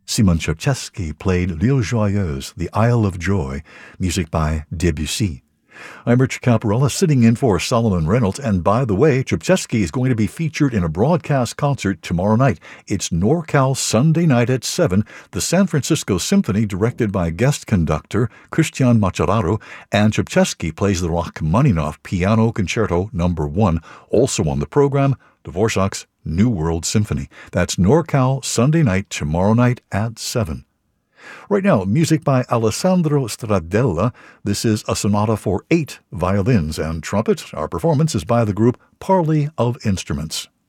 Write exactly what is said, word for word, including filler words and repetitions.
Simon Czerchesky played L'Île Joyeuse, the Isle of Joy, music by Debussy. I'm Richard Caparella, sitting in for Solomon Reynolds, and by the way, Czerchesky is going to be featured in a broadcast concert tomorrow night. It's NorCal Sunday night at seven, the San Francisco Symphony, directed by guest conductor Christian Machararo, and Czerchesky plays the Rachmaninoff Piano Concerto Number one. Also on the program, Dvorak's New World Symphony. That's NorCal Sunday night tomorrow night at seven. Right now, music by Alessandro Stradella. This is a sonata for eight violins and trumpet. Our performance is by the group Parley of Instruments.